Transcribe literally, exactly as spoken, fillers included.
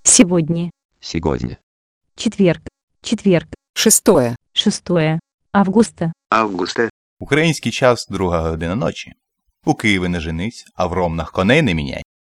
Сегодня. Сегодня. Четверг. Четверг. Шестое. Шестое августа. Августа. Український час друга година ночі. У Києві не женись, а в Ромнах коней не міняй.